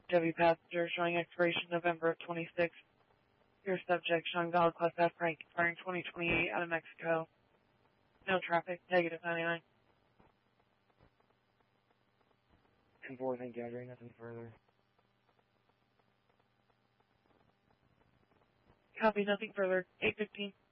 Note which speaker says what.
Speaker 1: Chevy passenger showing expiration November of 26. Your subject showing valid Class F rank expiring 2028 out of Mexico. No traffic, negative 99.
Speaker 2: 10-4, thank you, Audrey, nothing further.
Speaker 1: Copy, nothing further. 815.